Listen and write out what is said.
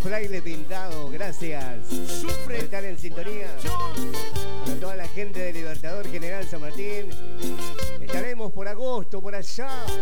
Fraile Pintado, gracias por estar en sintonía. Para toda la gente de Libertador General San Martín, estaremos por agosto, por allá.